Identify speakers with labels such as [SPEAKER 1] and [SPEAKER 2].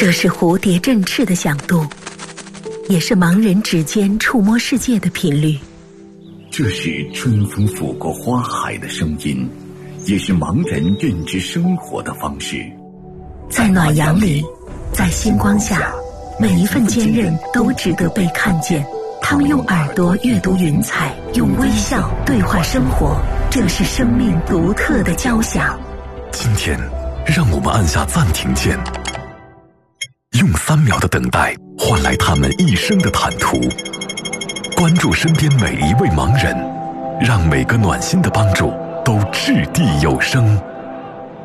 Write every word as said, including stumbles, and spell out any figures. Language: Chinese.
[SPEAKER 1] 这是蝴蝶振翅的响度，也是盲人指尖触摸世界的频率。
[SPEAKER 2] 这是春风拂过花海的声音，也是盲人认知生活的方式。
[SPEAKER 1] 在暖阳里，在星光下，每一份坚韧都值得被看见。他们用耳朵阅读云彩，用微笑对话生活，这是生命独特的交响。
[SPEAKER 3] 今天让我们按下暂停键，用三秒的等待换来他们一生的坦途。关注身边每一位盲人，让每个暖心的帮助都掷地有声。